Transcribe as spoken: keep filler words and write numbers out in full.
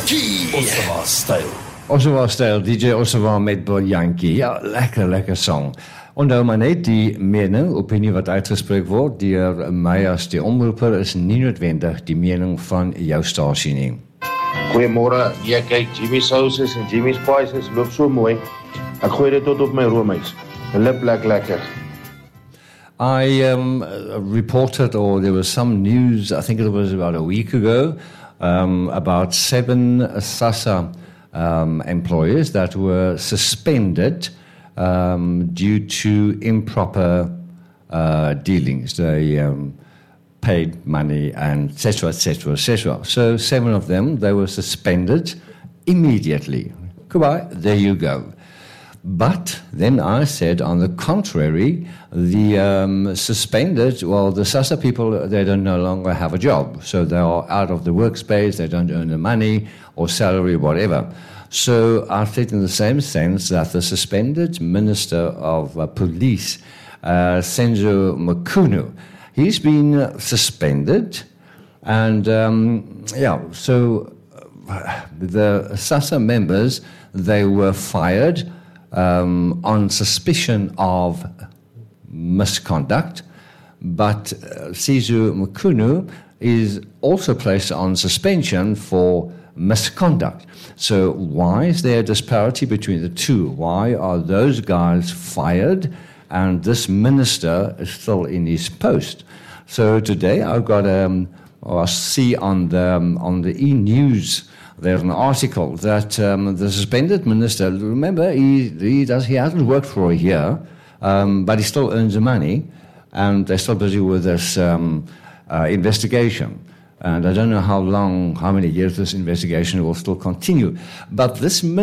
Yankee. Osama Style. Osama Style, D J Osama met Bon Yankee. Ja, lekker, lekker song. Onthou maar net, die mening, opinie wat uitgespreek word deur my as die omroeper is nie noodwendig die mening van jou stasie nie. Goeiemôre, jy kyk Jimmy Sauces en Jimmy Spices loop so mooi. Ek gooi dit tot op my roomys. Lip lek lekker. I um, reported, or there was some news, I think it was about a week ago, um, about seven SASSA um, employees that were suspended um, due to improper uh, dealings. They um, paid money and et cetera, et cetera, et cetera. So seven of them, they were suspended immediately. Goodbye, there you go. But then I said, on the contrary, the um, suspended, well, the SASSA people, they don't no longer have a job. So they are out of the workspace, they don't earn the money or salary, whatever. So I said in the same sense that the suspended Minister of uh, Police, uh, Senzo Mchunu, he's been uh, suspended. And, um, yeah, so uh, the SASSA members, they were fired Um, on suspicion of misconduct, but uh, Senzo Mchunu is also placed on suspension for misconduct. So why is there a disparity between the two? Why are those guys fired and this minister is still in his post? So today I've got um, I see on the um, on the e-news there's an article that um, the suspended minister, remember, he he does he hasn't worked for a year, um, but he still earns the money, and they're still busy with this um, uh, investigation. And I don't know how long, how many years this investigation will still continue. But this